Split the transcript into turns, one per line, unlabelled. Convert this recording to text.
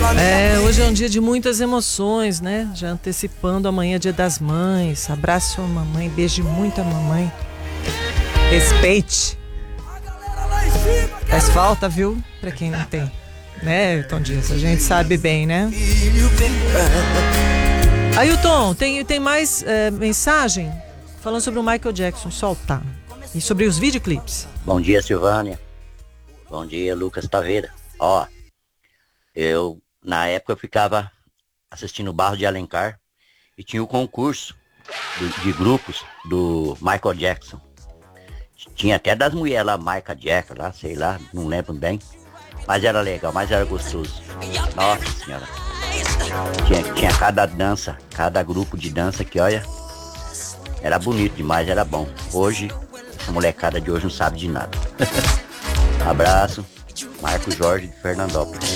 Hoje é um dia de muitas emoções, né? Já antecipando amanhã, Dia das Mães. Abraço a mamãe, beije muito a mamãe. Respeite. Faz falta, viu? Pra quem não tem, né, Tom Dias? A gente sabe bem, né? Ailton, tem mais mensagem falando sobre o Michael Jackson, solta. E sobre os videoclipes.
Bom dia, Silvânia. Bom dia, Lucas Taveira. Ó, na época eu ficava assistindo o Barro de Alencar e tinha o concurso de grupos do Michael Jackson. Tinha até das mulheres lá, Michael Jackson lá, sei lá, não lembro bem. Mas era legal, mas era gostoso. Nossa senhora. Tinha cada dança, cada grupo de dança que, olha, era bonito demais, era bom. Hoje, essa molecada de hoje não sabe de nada. Abraço, Marco Jorge de Fernandópolis.